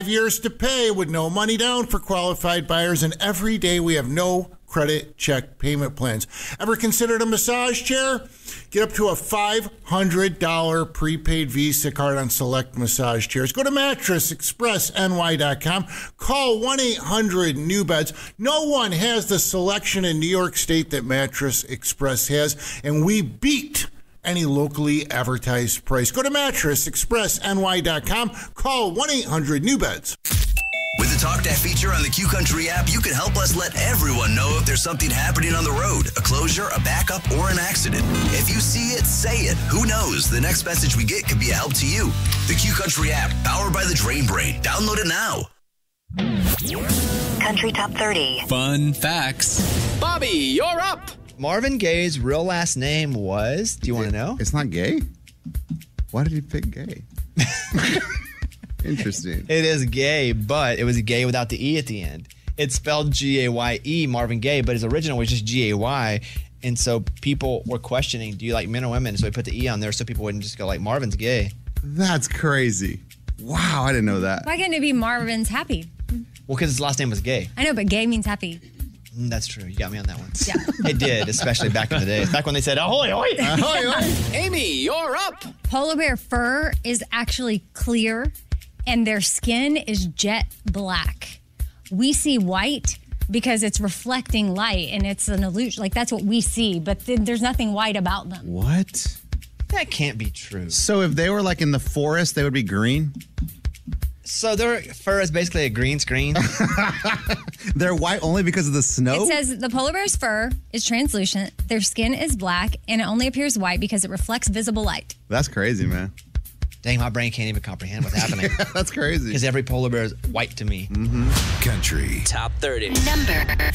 years to pay with no money down for qualified buyers, and every day we have no credit check payment plans. Ever considered a massage chair? Get up to a $500 prepaid Visa card on select massage chairs. Go to MattressExpressNY.com. Call 1-800-NEW-BEDS. No one has the selection in New York State that Mattress Express has, and we beat any locally advertised price. Go to MattressExpressNY.com. Call 1-800-NEW-BEDS. With the Talk That feature on the Q Country app, you can help us let everyone know if there's something happening on the road, a closure, a backup, or an accident. If you see it, say it. Who knows? The next message we get could be a help to you. The Q Country app, powered by the Drain Brain. Download it now. Country Top 30. Fun facts. Bobby, you're up. Marvin Gaye's real last name was, do you want to know? It's not Gay? Why did he pick Gay? Interesting. It is Gay, but it was Gay without the E at the end. It's spelled G-A-Y-E, Marvin Gaye, but his original was just G-A-Y. And so people were questioning, do you like men or women? So he put the E on there so people wouldn't just go like, Marvin's gay. That's crazy. Wow, I didn't know that. Why couldn't it be Marvin's happy? Well, because his last name was Gay. I know, but gay means happy. That's true. You got me on that one. Yeah. It did, especially back in the day. Back when they said, ahoy, ahoy. Ahoy, ahoy. Amy, you're up. Polar bear fur is actually clear, and their skin is jet black. We see white because it's reflecting light, and it's an illusion. Like, that's what we see, but there's nothing white about them. What? That can't be true. So if they were like in the forest, they would be green? So their fur is basically a green screen? They're white only because of the snow? It says the polar bear's fur is translucent, their skin is black, and it only appears white because it reflects visible light. That's crazy, man. Dang, my brain can't even comprehend what's happening. That's crazy. Because every polar bear is white to me. Country Top 30. Number